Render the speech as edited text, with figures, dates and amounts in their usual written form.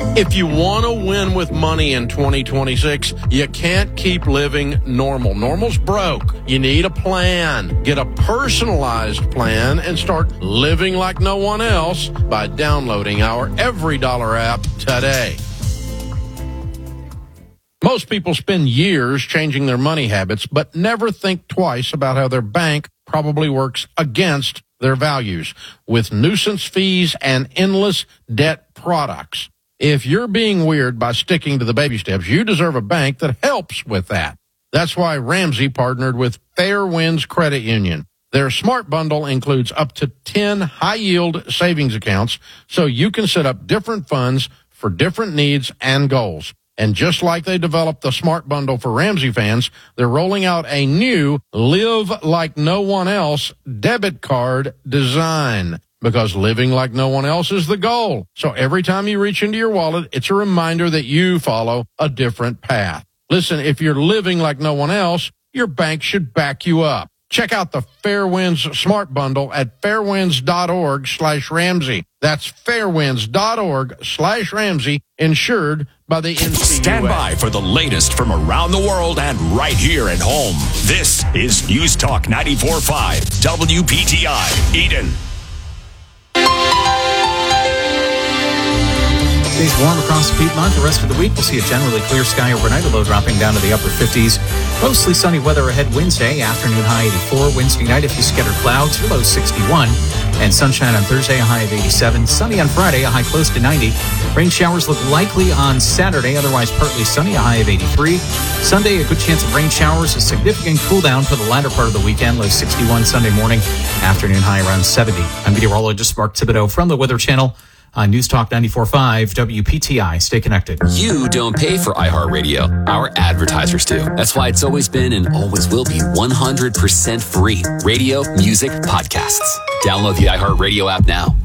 If you want to win with money in 2026, you can't keep living normal. Normal's broke. You need a plan. Get a personalized plan and start living like no one else by downloading our Every Dollar app today. Most people spend years changing their money habits, but never think twice about how their bank probably works against their values with nuisance fees and endless debt products. If you're being weird by sticking to the baby steps, you deserve a bank that helps with that. That's why Ramsey partnered with Fairwinds Credit Union. Their Smart Bundle includes up to 10 high-yield savings accounts, so you can set up different funds for different needs and goals. And just like they developed the Smart Bundle for Ramsey fans, they're rolling out a new Live Like No One Else debit card design. Because living like no one else is the goal. So every time you reach into your wallet, it's a reminder that you follow a different path. Listen, if you're living like no one else, your bank should back you up. Check out the Fairwinds Smart Bundle at fairwinds.org/Ramsey. That's fairwinds.org/Ramsey, insured by the NCUA. Stand by for the latest from around the world and right here at home. This is News Talk 94.5 WPTI, Eden. Days warm across the Piedmont. The rest of the week, we'll see a generally clear sky overnight, a low dropping down to the upper 50s. Mostly sunny weather ahead Wednesday, afternoon high 84. Wednesday night, a few scattered clouds, your low 61. And sunshine on Thursday, a high of 87. Sunny on Friday, a high close to 90. Rain showers look likely on Saturday, otherwise partly sunny, a high of 83. Sunday, a good chance of rain showers, a significant cool down for the latter part of the weekend, low 61 Sunday morning, afternoon high around 70. I'm meteorologist Mark Thibodeau from the Weather Channel on News Talk 94.5 WPTI. Stay connected. You don't pay for iHeartRadio. Our advertisers do. That's why it's always been and always will be 100% free. Radio, music, podcasts. Download the iHeartRadio app now.